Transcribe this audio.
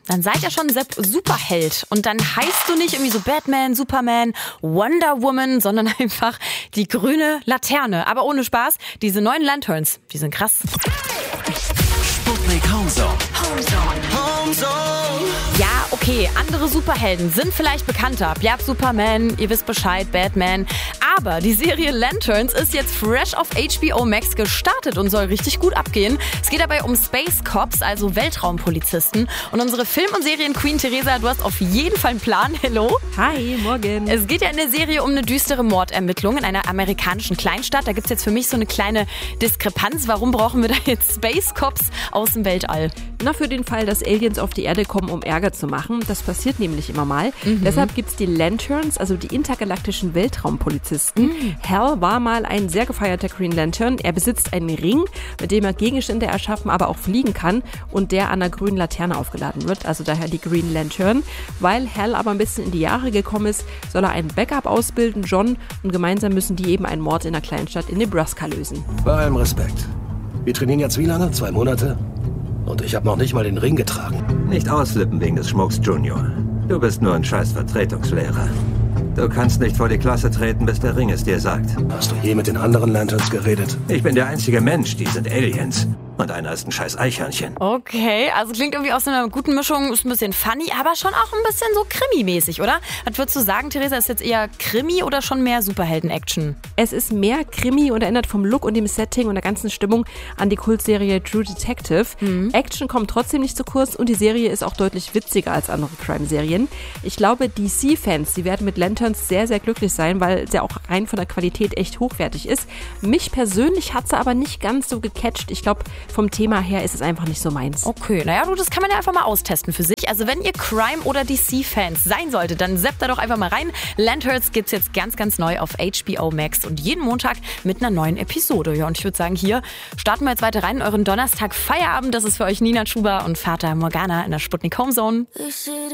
dann seid ihr schon Superheld. Und dann heißt du nicht irgendwie so Batman, Superman, Wonder Woman, sondern einfach die grüne Laterne. Aber ohne Spaß, diese neuen Lanterns, die sind krass. Sputnik Homezone. Ja, okay, andere Superhelden sind vielleicht bekannter. Bleibt Superman, ihr wisst Bescheid, Batman. Aber die Serie Lanterns ist jetzt fresh auf HBO Max gestartet und soll richtig gut abgehen. Es geht dabei um Space Cops, also Weltraumpolizisten. Und unsere Film- und Serien-Queen Theresa, du hast auf jeden Fall einen Plan. Hello. Hi, morgen. Es geht ja in der Serie um eine düstere Mordermittlung in einer amerikanischen Kleinstadt. Da gibt es jetzt für mich so eine kleine Diskrepanz. Warum brauchen wir da jetzt Space Cops aus dem Weltall? Na, für den Fall, dass Aliens auf die Erde kommen, um Ärger zu machen. Das passiert nämlich immer mal. Deshalb gibt es die Lanterns, also die intergalaktischen Weltraumpolizisten. Hal war mal ein sehr gefeierter Green Lantern. Er besitzt einen Ring, mit dem er Gegenstände erschaffen, aber auch fliegen kann und der an einer grünen Laterne aufgeladen wird. Also daher die Green Lantern. Weil Hal aber ein bisschen in die Jahre gekommen ist, soll er einen Backup ausbilden, John, und gemeinsam müssen die eben einen Mord in einer Kleinstadt in Nebraska lösen. Bei allem Respekt. Wir trainieren jetzt wie lange? 2 Monate? Und ich habe noch nicht mal den Ring getragen. Nicht ausflippen wegen des Schmucks, Junior. Du bist nur ein scheiß Vertretungslehrer. Du kannst nicht vor die Klasse treten, bis der Ring es dir sagt. Hast du je mit den anderen Lanterns geredet? Ich bin der einzige Mensch, die sind Aliens. Und einer ist ein scheiß Eichhörnchen. Okay, also klingt irgendwie aus einer guten Mischung, ist ein bisschen funny, aber schon auch ein bisschen so Krimi-mäßig, oder? Was würdest du sagen, Theresa, ist jetzt eher Krimi oder schon mehr Superhelden-Action? Es ist mehr Krimi und erinnert vom Look und dem Setting und der ganzen Stimmung an die Kultserie True Detective. Action kommt trotzdem nicht zu kurz und die Serie ist auch deutlich witziger als andere Crime-Serien. Ich glaube, DC-Fans, die werden mit Lanterns sehr, sehr glücklich sein, weil sie auch rein von der Qualität echt hochwertig ist. Mich persönlich hat sie aber nicht ganz so gecatcht. Ich glaube, vom Thema her ist es einfach nicht so meins. Okay, naja, das kann man ja einfach mal austesten für sich. Also wenn ihr Crime- oder DC-Fans sein solltet, dann zappt da doch einfach mal rein. Lanterns gibt's jetzt ganz, ganz neu auf HBO Max und jeden Montag mit einer neuen Episode. Ja, und ich würde sagen, hier starten wir jetzt weiter rein in euren Donnerstag Feierabend. Das ist für euch Nina Schuber und Fata Morgana in der Sputnik Homezone.